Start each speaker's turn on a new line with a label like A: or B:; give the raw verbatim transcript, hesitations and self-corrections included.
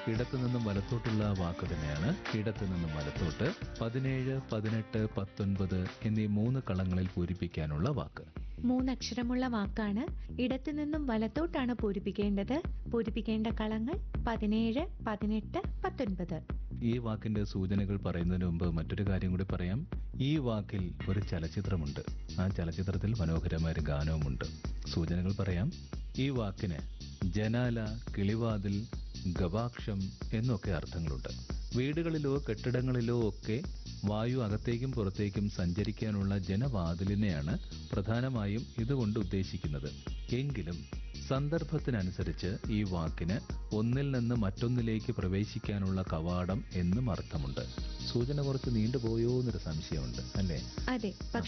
A: ഇടത്തു നിന്നും വലത്തോട്ടുള്ള വാക്ക് തന്നെയാണ്. ഇടത്തു നിന്നും വലത്തോട്ട് പതിനേഴ്, പതിനെട്ട്, പത്തൊൻപത് എന്നീ മൂന്ന് കളങ്ങളിൽ പൂരിപ്പിക്കാനുള്ള വാക്ക്.
B: മൂന്നക്ഷരമുള്ള വാക്കാണ്. ഇടത്തു നിന്നും വലത്തോട്ടാണ് പൂരിപ്പിക്കേണ്ടത്. പൂരിപ്പിക്കേണ്ട കളങ്ങൾ പതിനേഴ്, പതിനെട്ട്, പത്തൊൻപത്.
A: ഈ വാക്കിന്റെ സൂചനകൾ പറയുന്നതിന് മുമ്പ് മറ്റൊരു കാര്യം കൂടി പറയാം. ഈ വാക്കിൽ ഒരു ചലച്ചിത്രമുണ്ട്. ആ ചലച്ചിത്രത്തിൽ മനോഹരമായ ഒരു ഗാനവുമുണ്ട്. സൂചനകൾ പറയാം. ഈ വാക്കിന് ജനാല, കിളിവാതിൽ, ഗവാക്ഷം എന്നൊക്കെ അർത്ഥങ്ങളുണ്ട്. വീടുകളിലോ കെട്ടിടങ്ങളിലോ ഒക്കെ വായു അകത്തേക്കും പുറത്തേക്കും സഞ്ചരിക്കാനുള്ള ജനവാതിലിനെയാണ് പ്രധാനമായും ഇതുകൊണ്ട് ഉദ്ദേശിക്കുന്നത്. എങ്കിലും സന്ദർഭത്തിനനുസരിച്ച് ഈ വാക്കിന് ഒന്നിൽ നിന്ന് മറ്റൊന്നിലേക്ക് പ്രവേശിക്കാനുള്ള കവാടം എന്നും അർത്ഥമുണ്ട്. സൂചന കുറച്ച് നീണ്ടുപോയോ എന്നൊരു സംശയമുണ്ട് അല്ലേ?
B: അതെ.